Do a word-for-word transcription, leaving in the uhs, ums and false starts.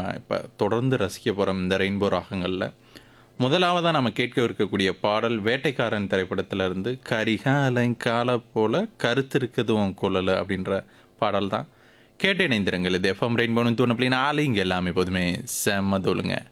இப்போ தொடர்ந்து ரசிக்க போகிறோம் இந்த ரெயின்போ ராகங்களில். முதலாவதாக நம்ம கேட்க இருக்கக்கூடிய பாடல் வேட்டைக்காரன் திரைப்படத்திலிருந்து கரிகாலங்கால போல கருத்திருக்குது உன் குழல் அப்படின்ற பாடல் தான். கேட்டு இணைந்திருங்கள். இது எஃப்எம் ரெயின்போ தோணு நாலு இங்கே எல்லாமே எப்போதுமே செம்ம தோலுங்க.